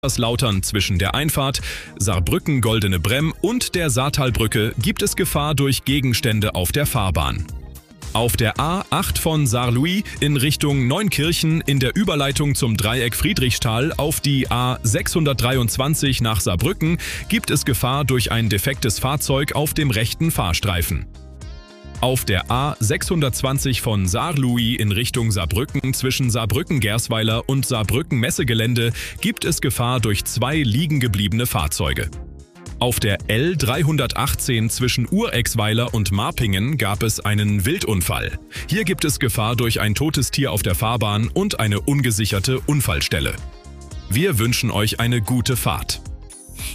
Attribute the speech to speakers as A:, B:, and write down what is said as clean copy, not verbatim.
A: Lautern zwischen der Einfahrt, Saarbrücken-Goldene Bremm und der Saartalbrücke gibt es Gefahr durch Gegenstände auf der Fahrbahn. Auf der A8 von Saarlouis in Richtung Neunkirchen in der Überleitung zum Dreieck Friedrichsthal auf die A623 nach Saarbrücken gibt es Gefahr durch ein defektes Fahrzeug auf dem rechten Fahrstreifen. Auf der A620 von Saarlouis in Richtung Saarbrücken zwischen Saarbrücken-Gersweiler und Saarbrücken-Messegelände gibt es Gefahr durch 2 liegen gebliebene Fahrzeuge. Auf der L318 zwischen Urexweiler und Marpingen gab es einen Wildunfall. Hier gibt es Gefahr durch ein totes Tier auf der Fahrbahn und eine ungesicherte Unfallstelle. Wir wünschen euch eine gute Fahrt.